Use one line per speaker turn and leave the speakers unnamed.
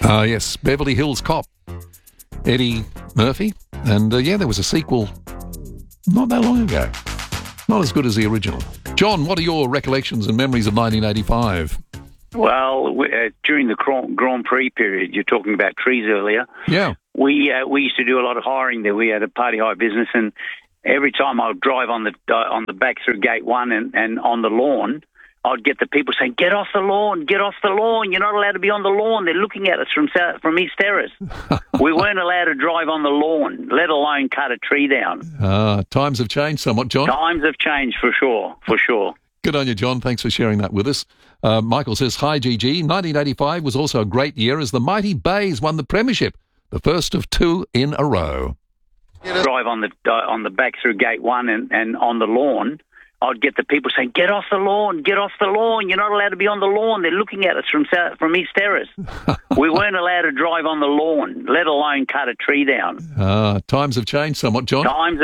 Yes, Beverly Hills Cop, Eddie Murphy. And there was a sequel not that long ago. Not as good as the original. John, what are your recollections and memories of 1985?
Well, during the Grand Prix period, you're talking about trees earlier.
Yeah.
We used to do a lot of hiring there. We had a party hire business, and every time I would drive on the back through Gate 1 and on the lawn, I'd get the people saying, "Get off the lawn, get off the lawn. You're not allowed to be on the lawn. They're looking at us from East Terrace." We weren't allowed to drive on the lawn, let alone cut a tree down.
Times have changed somewhat, John.
Times have changed for sure.
Good on you, John. Thanks for sharing that with us. Michael says, "Hi, GG. 1985 was also a great year as the mighty Bays won the premiership, the first of two in a row."
Drive on the back through Gate 1 and on the lawn, I'd get the people saying, "Get off the lawn, get off the lawn. You're not allowed to be on the lawn. They're looking at us from East Terrace." We weren't allowed to drive on the lawn, let alone cut a tree down.
Times have changed somewhat, John.
Times